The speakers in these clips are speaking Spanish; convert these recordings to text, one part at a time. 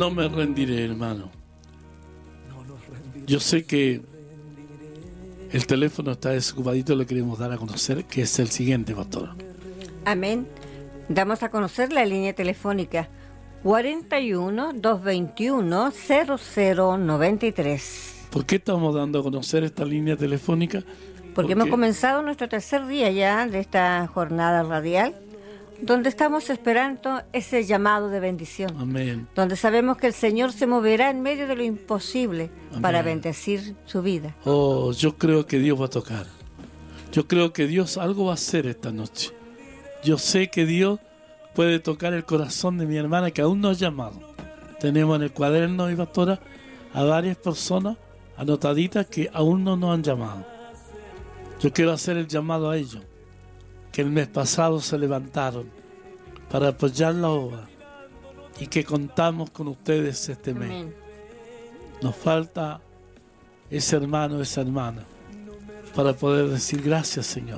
No me rendiré, hermano. Yo sé que el teléfono está desocupadito, le queremos dar a conocer que es el siguiente, pastora. Amén. Damos a conocer la línea telefónica 41-221-0093. ¿Por qué estamos dando a conocer esta línea telefónica? Porque hemos comenzado nuestro tercer día ya de esta jornada radial, donde estamos esperando ese llamado de bendición. Amén. Donde sabemos que el Señor se moverá en medio de lo imposible. Amén. Para bendecir su vida. Oh, yo creo que Dios va a tocar. Yo creo que Dios algo va a hacer esta noche. Yo sé que Dios puede tocar el corazón de mi hermana que aún no ha llamado. Tenemos en el cuaderno, mi pastora, a varias personas anotaditas que aún no nos han llamado. Yo quiero hacer el llamado a ellos, que el mes pasado se levantaron para apoyar la obra y que contamos con ustedes este mes. Amén. Nos falta ese hermano, esa hermana, para poder decir gracias, Señor.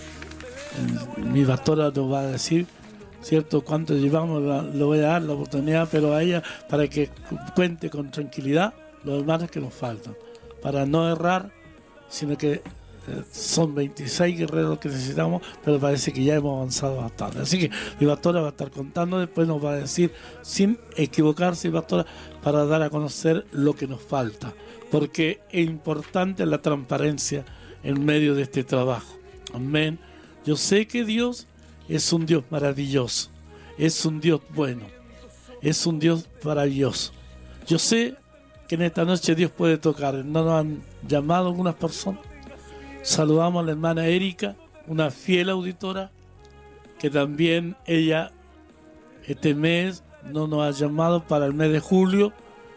Mi pastora nos va a decir, ¿cierto?, cuánto llevamos, le voy a dar la oportunidad, pero a ella, para que cuente con tranquilidad los hermanos que nos faltan, para no errar, sino que son 26 guerreros que necesitamos, pero parece que ya hemos avanzado bastante. Así que mi pastora va a estar contando, después nos va a decir, sin equivocarse, mi pastora, para dar a conocer lo que nos falta, porque es importante la transparencia en medio de este trabajo. Amén. Yo sé que Dios es un Dios maravilloso, es un Dios bueno, es un Dios maravilloso. Yo sé que en esta noche Dios puede tocar. No nos han llamado algunas personas. Saludamos a la hermana Erika, una fiel auditora, que también ella este mes no nos ha llamado para el mes de julio,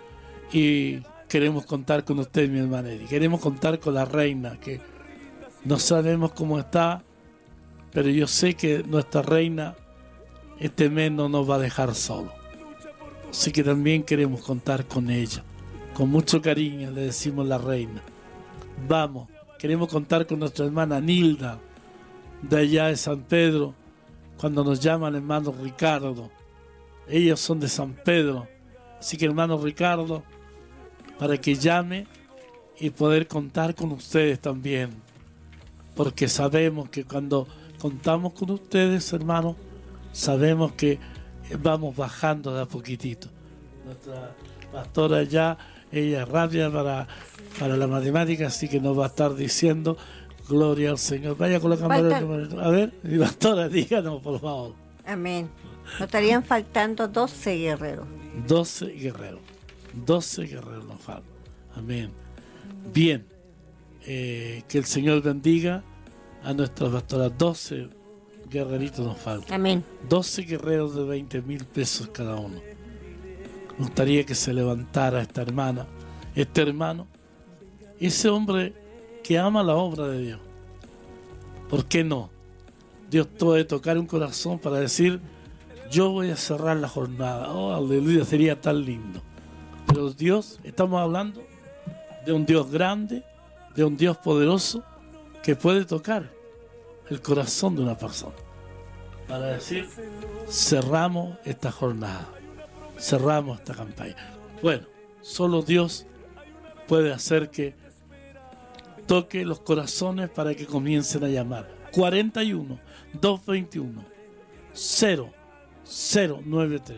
y queremos contar con usted, mi hermana Erika. Queremos contar con la reina, que no sabemos cómo está, pero yo sé que nuestra reina este mes no nos va a dejar solo. Así que también queremos contar con ella. Con mucho cariño le decimos la reina. Vamos, queremos contar con nuestra hermana Nilda, de allá de San Pedro, cuando nos llaman hermano Ricardo. Ellos son de San Pedro. Así que hermano Ricardo, para que llame y poder contar con ustedes también. Porque sabemos que cuando contamos con ustedes, hermanos, sabemos que vamos bajando de a poquitito. Nuestra pastora ya, ella es rápida para la matemática, así que nos va a estar diciendo gloria al Señor. Vaya con la cámara. A ver, mi pastora, díganos, por favor. Amén. Nos estarían faltando 12 guerreros. 12 guerreros. 12 guerreros nos faltan. Amén. Bien. Que el Señor bendiga a nuestras pastoras. 12 guerreritos nos faltan. Amén. 12 guerreros de 20,000 pesos cada uno. Me gustaría que se levantara esta hermana, este hermano, ese hombre que ama la obra de Dios. ¿Por qué no? Dios puede tocar un corazón para decir, yo voy a cerrar la jornada. Oh, aleluya, sería tan lindo. Pero Dios, estamos hablando de un Dios grande, de un Dios poderoso, que puede tocar el corazón de una persona para decir, cerramos esta jornada, cerramos esta campaña. Bueno, solo Dios puede hacer que toque los corazones para que comiencen a llamar. 41-221-0093.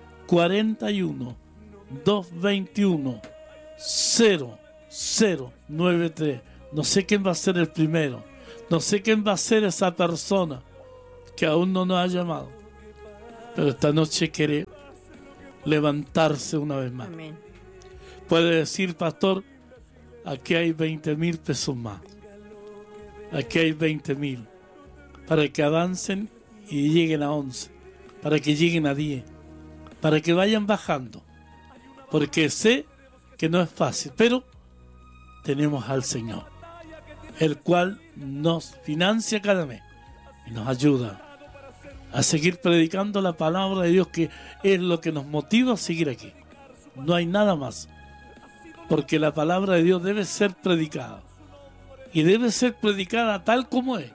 41-221-0093. No sé quién va a ser el primero. No sé quién va a ser esa persona que aún no nos ha llamado. Pero esta noche quiere levantarse una vez más. Amén. Puede decir, pastor, aquí hay 20,000 pesos más. Aquí hay 20,000. Para que avancen y lleguen a 11. Para que lleguen a 10. Para que vayan bajando. Porque sé que no es fácil. Pero tenemos al Señor, el cual nos financia cada mes y nos ayuda a seguir predicando la palabra de Dios, que es lo que nos motiva a seguir aquí. No hay nada más, porque la palabra de Dios debe ser predicada, y debe ser predicada tal como es.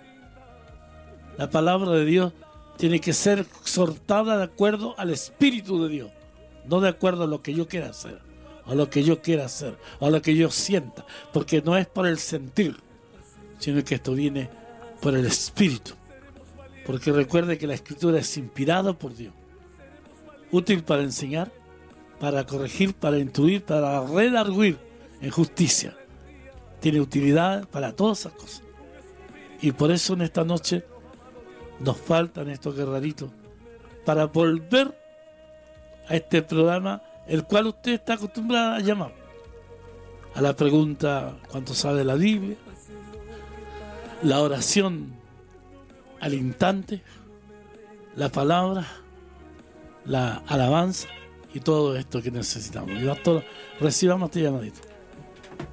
La palabra de Dios tiene que ser exhortada de acuerdo al Espíritu de Dios, no de acuerdo a lo que yo quiera hacer, o a lo que yo quiera hacer, o a lo que yo sienta, porque no es por el sentir, sino que esto viene por el Espíritu. Porque recuerde que la Escritura es inspirada por Dios, útil para enseñar, para corregir, para instruir, para redarguir en justicia. Tiene utilidad para todas esas cosas. Y por eso en esta noche nos faltan estos guerreritos para volver a este programa, el cual usted está acostumbrado a llamar. A la pregunta, ¿cuánto sabe de la Biblia? La oración al instante, la palabra, la alabanza y todo esto que necesitamos. Y pastor, recibamos este llamadito.